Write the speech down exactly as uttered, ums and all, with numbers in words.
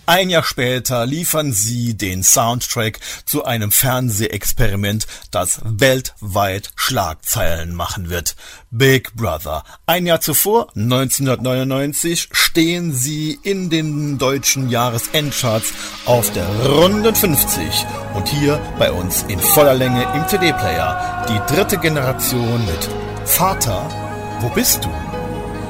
Ein Jahr später liefern sie den Soundtrack zu einem Fernsehexperiment, das weltweit Schlagzeilen machen wird. Big Brother. Ein Jahr zuvor, neunzehnhundertneunundneunzig, stehen sie in den deutschen Jahresendcharts auf der Runde fünfzig. Und hier bei uns in voller Länge im C D-Player die dritte Generation mit Vater, wo bist du?